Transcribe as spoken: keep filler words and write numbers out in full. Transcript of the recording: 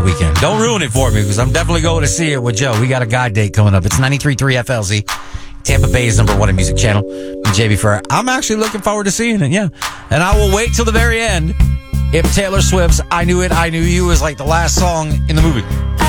weekend. Don't ruin it for me because I'm definitely going to see it with Joe. We got a guide date coming up. It's ninety-three point three F L Z. Tampa Bay's number one in music channel. I'm J B Ferrer. I'm actually looking forward to seeing it, yeah. And I will wait till the very end if Taylor Swift's I Knew It, I Knew You is like the last song in the movie.